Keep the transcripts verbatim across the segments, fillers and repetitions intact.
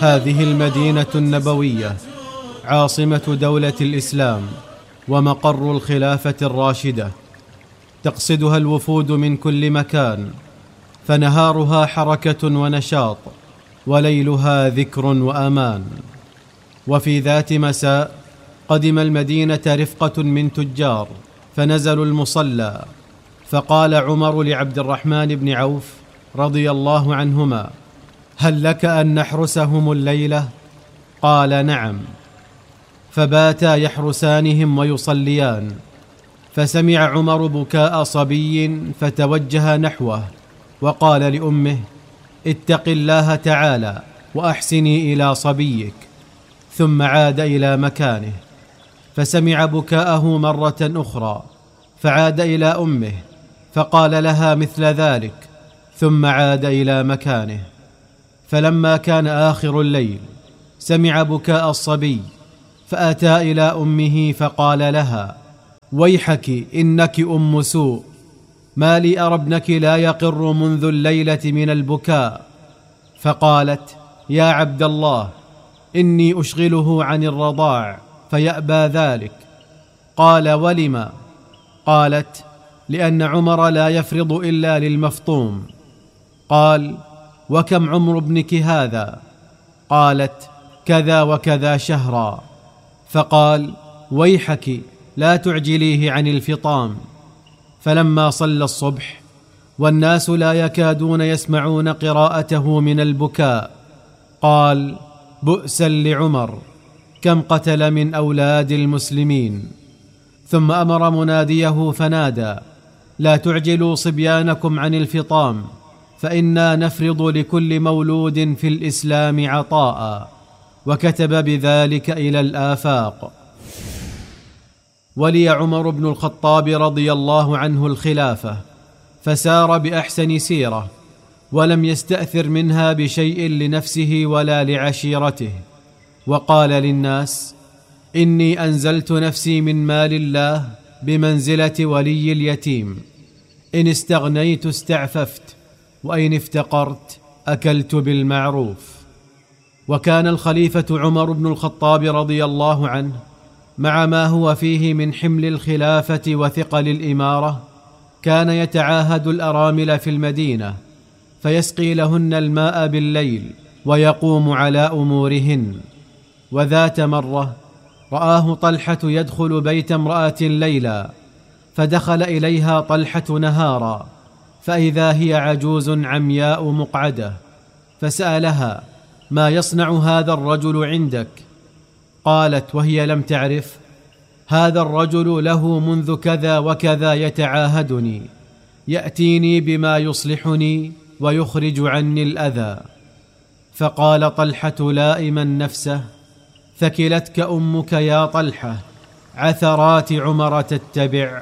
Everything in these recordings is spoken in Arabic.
هذه المدينة النبوية عاصمة دولة الإسلام ومقر الخلافة الراشدة، تقصدها الوفود من كل مكان، فنهارها حركة ونشاط، وليلها ذكر وأمان. وفي ذات مساء قدم المدينة رفقة من تجار، فنزلوا المصلى، فقال عمر لعبد الرحمن بن عوف رضي الله عنهما: هل لك أن نحرسهم الليلة؟ قال: نعم. فباتا يحرسانهم ويصليان، فسمع عمر بكاء صبي فتوجه نحوه وقال لأمه: اتق الله تعالى وأحسني إلى صبيك. ثم عاد إلى مكانه، فسمع بكاءه مرة أخرى، فعاد إلى أمه فقال لها مثل ذلك، ثم عاد إلى مكانه. فلما كان آخر الليل سمع بكاء الصبي، فأتى إلى أمه فقال لها: ويحك إنك أم سوء، ما لي أرى ابنك لا يقر منذ الليلة من البكاء. فقالت: يا عبد الله، إني أشغله عن الرضاع فيأبى ذلك. قال: ولم؟ قالت: لأن عمر لا يفرض إلا للمفطوم. قال: وكم عمر ابنك هذا؟ قالت: كذا وكذا شهرا. فقال: ويحك لا تعجليه عن الفطام. فلما صلى الصبح والناس لا يكادون يسمعون قراءته من البكاء، قال: بؤسا لعمر، كم قتل من أولاد المسلمين. ثم أمر مناديه فنادى: لا تعجلوا صبيانكم عن الفطام، فإنا نفرض لكل مولود في الإسلام عطاء. وكتب بذلك إلى الآفاق. ولي عمر بن الخطاب رضي الله عنه الخلافة، فسار بأحسن سيرة، ولم يستأثر منها بشيء لنفسه ولا لعشيرته، وقال للناس: إني أنزلت نفسي من مال الله بمنزلة ولي اليتيم، إن استغنيت استعففت، وإن افتقرت أكلت بالمعروف. وكان الخليفة عمر بن الخطاب رضي الله عنه مع ما هو فيه من حمل الخلافة وثقل الإمارة، كان يتعاهد الأرامل في المدينة، فيسقي لهن الماء بالليل ويقوم على أمورهن. وذات مرة رآه طلحة يدخل بيت امرأة ليلا، فدخل إليها طلحة نهارا، فإذا هي عجوز عمياء مقعدة، فسألها: ما يصنع هذا الرجل عندك؟ قالت وهي لم تعرف: هذا الرجل له منذ كذا وكذا يتعاهدني، يأتيني بما يصلحني ويخرج عني الأذى. فقال طلحة لائما نفسه: ثكلتك أمك يا طلحة، عثرات عمر تتبع.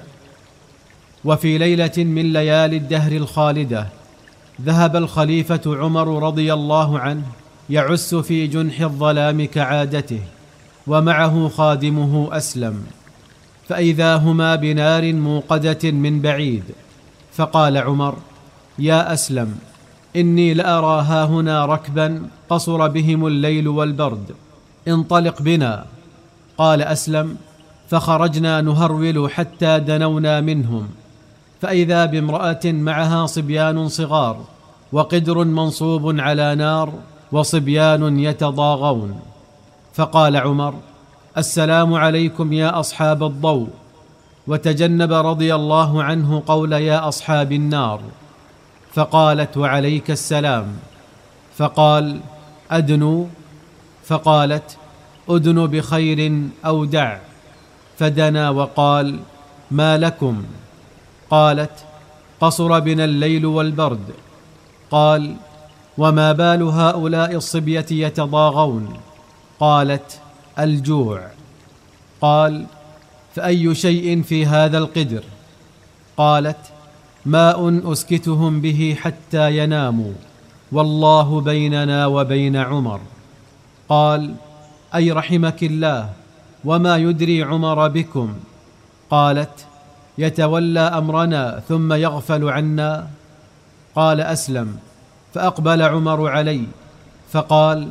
وفي ليلة من ليالي الدهر الخالدة ذهب الخليفة عمر رضي الله عنه يعس في جنح الظلام كعادته، ومعه خادمه أسلم، فإذا هما بنار موقدة من بعيد. فقال عمر: يا أسلم، إني لأرى هاهنا ركبا قصر بهم الليل والبرد، انطلق بنا. قال أسلم: فخرجنا نهرول حتى دنونا منهم، فإذا بامرأة معها صبيان صغار، وقدر منصوب على نار، وصبيان يتضاغون. فقال عمر: السلام عليكم يا أصحاب الضوء، وتجنب رضي الله عنه قول يا أصحاب النار. فقالت: وعليك السلام. فقال: أدنوا؟ فقالت: أدن بخير أو دع. فدنا وقال: ما لكم؟ قالت: قصر بنا الليل والبرد. قال: وما بال هؤلاء الصبية يتضاغون؟ قالت: الجوع. قال: فأي شيء في هذا القدر؟ قالت: ماء أسكتهم به حتى يناموا، والله بيننا وبين عمر. قال: أي رحمك الله، وما يدري عمر بكم؟ قالت: يتولى أمرنا ثم يغفل عنا. قال أسلم: فأقبل عمر علي فقال: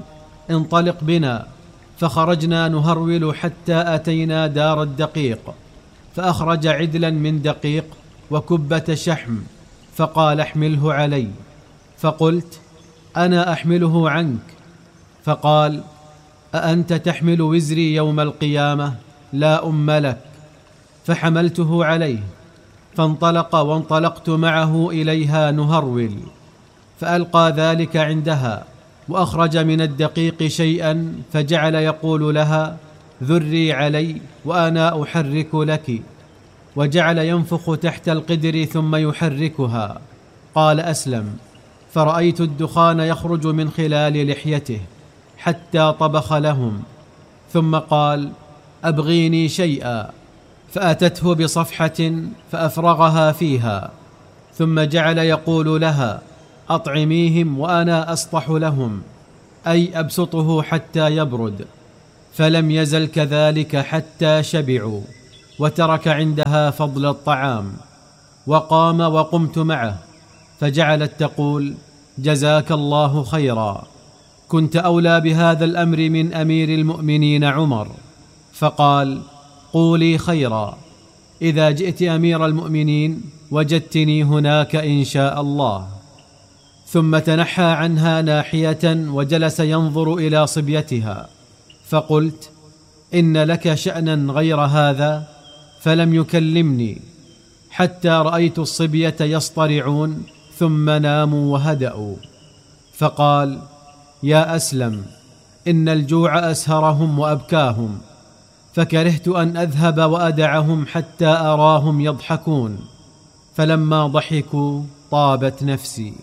انطلق بنا. فخرجنا نهرول حتى أتينا دار الدقيق، فأخرج عدلا من دقيق وكبة شحم، فقال احمله علي. فقلت أنا أحمله عنك. فقال أأنت تحمل وزري يوم القيامة؟ لا أم لك. فحملته عليه، فانطلق وانطلقت معه إليها نهرول، فألقى ذلك عندها، وأخرج من الدقيق شيئا، فجعل يقول لها ذري علي وأنا أحرك لك، وجعل ينفخ تحت القدر ثم يحركها. قال أسلم: فرأيت الدخان يخرج من خلال لحيته حتى طبخ لهم، ثم قال أبغيني شيئا، فأتته بصفحة فأفرغها فيها، ثم جعل يقول لها أطعميهم وأنا أسطح لهم، أي أبسطه حتى يبرد. فلم يزل كذلك حتى شبعوا، وترك عندها فضل الطعام، وقام وقمت معه، فجعلت تقول جزاك الله خيرا، كنت أولى بهذا الأمر من أمير المؤمنين عمر. فقال قولي خيرا، إذا جئت أمير المؤمنين وجدتني هناك إن شاء الله. ثم تنحى عنها ناحية وجلس ينظر إلى صبيتها، فقلت إن لك شأنا غير هذا؟ فلم يكلمني حتى رأيت الصبية يصطرعون، ثم ناموا وهدأوا. فقال يا أسلم، إن الجوع أسهرهم وأبكاهم، فكرهت أن أذهب وأدعهم حتى أراهم يضحكون، فلما ضحكوا طابت نفسي.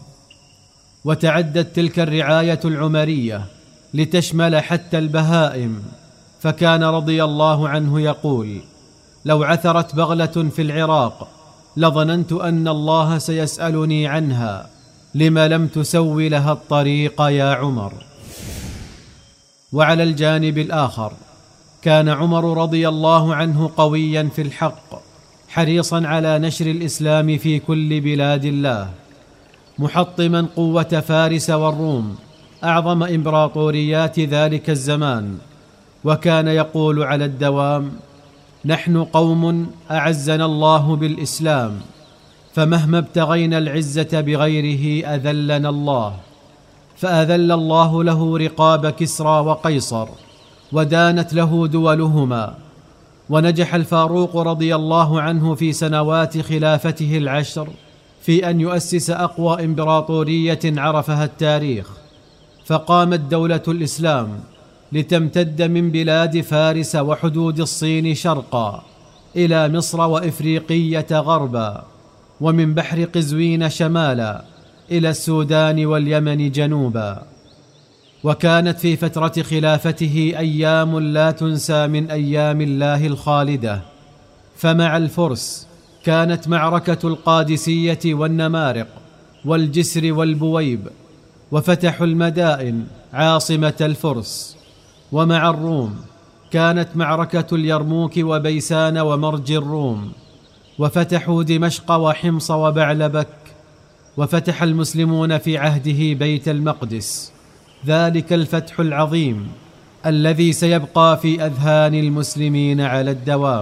وتعدت تلك الرعاية العمرية لتشمل حتى البهائم، فكان رضي الله عنه يقول لو عثرت بغلة في العراق لظننت أن الله سيسألني عنها، لما لم تسوي لها الطريق يا عمر. وعلى الجانب الآخر كان عمر رضي الله عنه قويا في الحق، حريصا على نشر الإسلام في كل بلاد الله، محطما قوة فارس والروم أعظم إمبراطوريات ذلك الزمان، وكان يقول على الدوام نحن قوم أعزنا الله بالإسلام، فمهما ابتغينا العزة بغيره أذلنا الله، فأذل الله له رقاب كسرى وقيصر، ودانت له دولهما. ونجح الفاروق رضي الله عنه في سنوات خلافته العشر في أن يؤسس أقوى إمبراطورية عرفها التاريخ، فقامت دولة الإسلام لتمتد من بلاد فارس وحدود الصين شرقا إلى مصر وإفريقية غربا، ومن بحر قزوين شمالا إلى السودان واليمن جنوبا. وكانت في فترة خلافته أيام لا تنسى من أيام الله الخالدة، فمع الفرس كانت معركة القادسية والنمارق والجسر والبويب، وفتحوا المدائن عاصمة الفرس. ومع الروم كانت معركة اليرموك وبيسان ومرج الروم، وفتحوا دمشق وحمص وبعلبك. وفتح المسلمون في عهده بيت المقدس، ذلك الفتح العظيم الذي سيبقى في أذهان المسلمين على الدوام.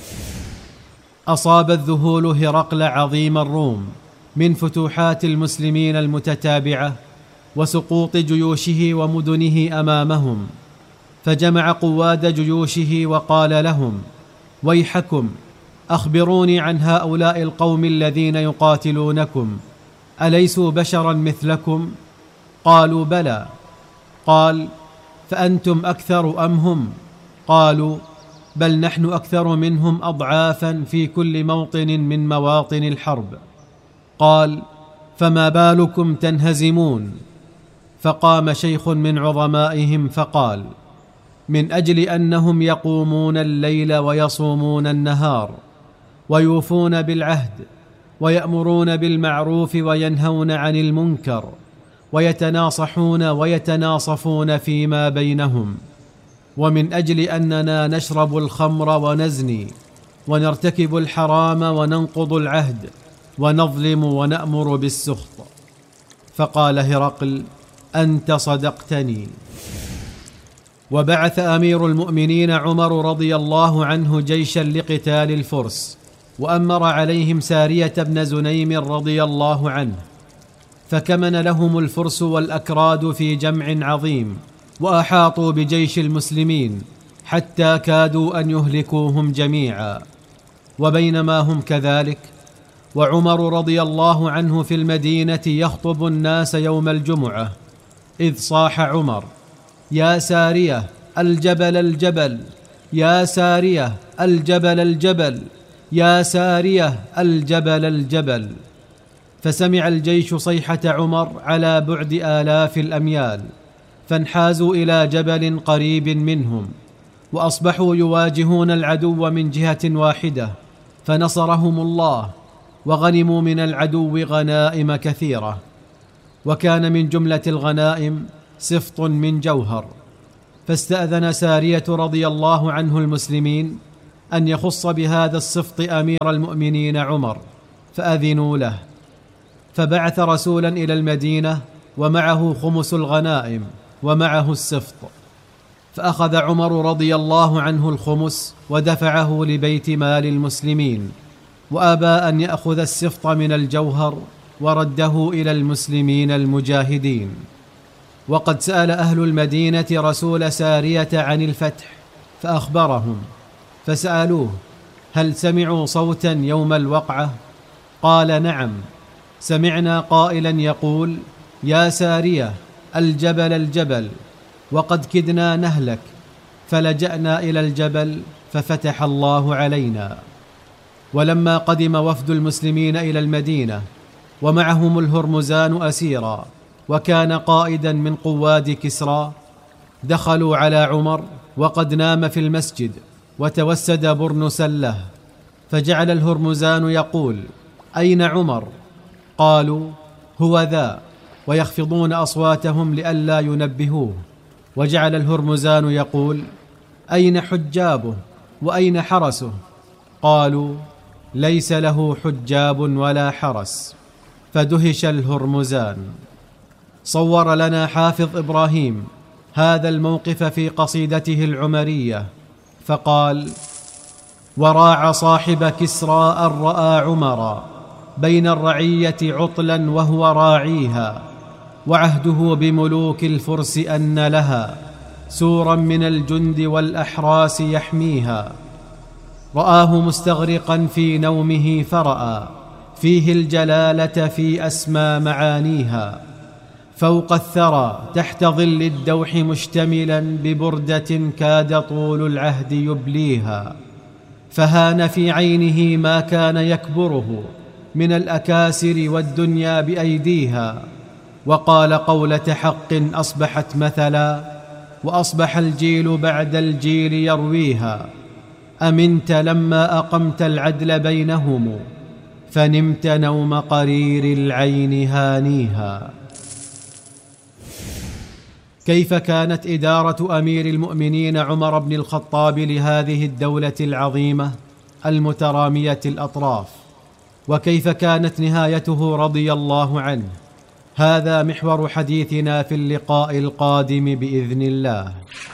أصاب الذهول هرقل عظيم الروم من فتوحات المسلمين المتتابعة وسقوط جيوشه ومدنه أمامهم، فجمع قواد جيوشه وقال لهم ويحكم، أخبروني عن هؤلاء القوم الذين يقاتلونكم، أليسوا بشرا مثلكم؟ قالوا بلى. قال فأنتم أكثر أم هم؟ قالوا بل نحن أكثر منهم أضعافا في كل موطن من مواطن الحرب. قال فما بالكم تنهزمون؟ فقام شيخ من عظمائهم فقال من أجل أنهم يقومون الليل ويصومون النهار، ويوفون بالعهد، ويأمرون بالمعروف وينهون عن المنكر، ويتناصحون ويتناصفون فيما بينهم، ومن أجل أننا نشرب الخمر ونزني، ونرتكب الحرام وننقض العهد، ونظلم ونأمر بالسخط. فقال هرقل أنت صدقتني. وبعث أمير المؤمنين عمر رضي الله عنه جيشا لقتال الفرس، وأمر عليهم سارية بن زنيم رضي الله عنه، فكمن لهم الفرس والأكراد في جمع عظيم، وأحاطوا بجيش المسلمين حتى كادوا أن يهلكوهم جميعا. وبينما هم كذلك وعمر رضي الله عنه في المدينة يخطب الناس يوم الجمعة، إذ صاح عمر: يا سارية الجبل الجبل، يا سارية الجبل الجبل، يا سارية الجبل الجبل. فسمع الجيش صيحة عمر على بعد آلاف الأميال، فانحازوا إلى جبل قريب منهم، وأصبحوا يواجهون العدو من جهة واحدة، فنصرهم الله وغنموا من العدو غنائم كثيرة. وكان من جملة الغنائم سفط من جوهر، فاستأذن سارية رضي الله عنه المسلمين أن يخص بهذا السفط أمير المؤمنين عمر، فأذنوا له، فبعث رسولا إلى المدينة ومعه خمس الغنائم ومعه السفط، فأخذ عمر رضي الله عنه الخمس ودفعه لبيت مال المسلمين، وأبى أن يأخذ السفط من الجوهر ورده إلى المسلمين المجاهدين. وقد سأل أهل المدينة رسول سارية عن الفتح فأخبرهم، فسألوه: هل سمعوا صوتا يوم الوقعة؟ قال: نعم، سمعنا قائلا يقول: يا سارية الجبل الجبل، وقد كدنا نهلك، فلجأنا إلى الجبل ففتح الله علينا. ولما قدم وفد المسلمين إلى المدينة ومعهم الهرمزان أسيرا، وكان قائدا من قواد كسرى، دخلوا على عمر وقد نام في المسجد وتوسد برنسا له، فجعل الهرمزان يقول: أين عمر؟ قالوا: هو ذا، ويخفضون أصواتهم لئلا ينبهوه. وجعل الهرمزان يقول: أين حجابه وأين حرسه؟ قالوا: ليس له حجاب ولا حرس. فدهش الهرمزان. صور لنا حافظ إبراهيم هذا الموقف في قصيدته العمرية فقال: وراع صاحب كسرى أن رأى عمرا بين الرعية عطلا وهو راعيها، وعهده بملوك الفرس أن لها سورا من الجند والأحراس يحميها. رآه مستغرقا في نومه فرأى فيه الجلالة في أسمى معانيها، فوق الثرى تحت ظل الدوح مشتملا ببردة كاد طول العهد يبليها، فهان في عينه ما كان يكبره من الأكاسر والدنيا بأيديها، وقال قولة حق أصبحت مثلا، وأصبح الجيل بعد الجيل يرويها. أمنت لما أقمت العدل بينهم، فنمت نوم قرير العين هانيها. كيف كانت إدارة أمير المؤمنين عمر بن الخطاب لهذه الدولة العظيمة المترامية الأطراف، وكيف كانت نهايته رضي الله عنه؟ هذا محور حديثنا في اللقاء القادم بإذن الله.